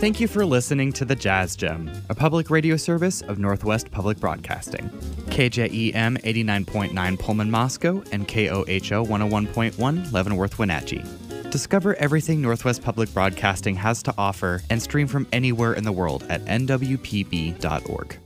Thank you for listening to The Jazz Gem, a public radio service of Northwest Public Broadcasting. KJEM 89.9 Pullman, Moscow, and KOHO 101.1 Leavenworth, Wenatchee. Discover everything Northwest Public Broadcasting has to offer and stream from anywhere in the world at nwpb.org.